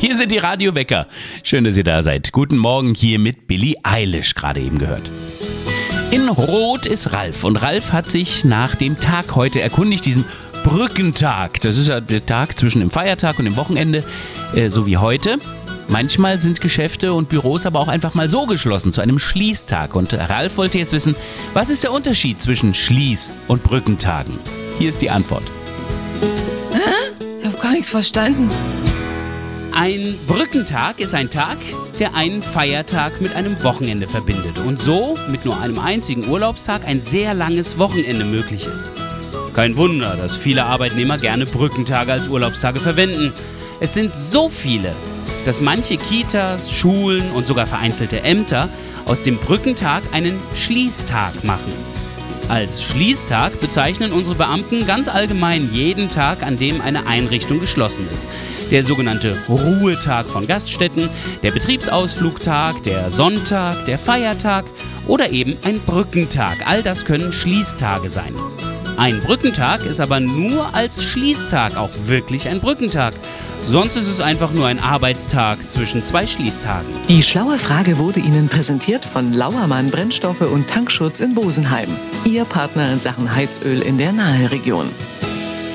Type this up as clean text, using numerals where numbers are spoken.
Hier sind die Radiowecker. Schön, dass ihr da seid. Guten Morgen hier mit Billie Eilish, gerade eben gehört. In Rot ist Ralf und Ralf hat sich nach dem Tag heute erkundigt, diesen Brückentag. Das ist ja der Tag zwischen dem Feiertag und dem Wochenende, so wie heute. Manchmal sind Geschäfte und Büros aber auch einfach mal so geschlossen, zu einem Schließtag. Und Ralf wollte jetzt wissen, was ist der Unterschied zwischen Schließ- und Brückentagen? Hier ist die Antwort. Ich habe gar nichts verstanden. Ein Brückentag ist ein Tag, der einen Feiertag mit einem Wochenende verbindet und so mit nur einem einzigen Urlaubstag ein sehr langes Wochenende möglich ist. Kein Wunder, dass viele Arbeitnehmer gerne Brückentage als Urlaubstage verwenden. Es sind so viele, dass manche Kitas, Schulen und sogar vereinzelte Ämter aus dem Brückentag einen Schließtag machen. Als Schließtag bezeichnen unsere Beamten ganz allgemein jeden Tag, an dem eine Einrichtung geschlossen ist. Der sogenannte Ruhetag von Gaststätten, der Betriebsausflugtag, der Sonntag, der Feiertag oder eben ein Brückentag. All das können Schließtage sein. Ein Brückentag ist aber nur als Schließtag auch wirklich ein Brückentag. Sonst ist es einfach nur ein Arbeitstag zwischen zwei Schließtagen. Die schlaue Frage wurde Ihnen präsentiert von Lauermann Brennstoffe und Tankschutz in Bosenheim. Ihr Partner in Sachen Heizöl in der Naheregion.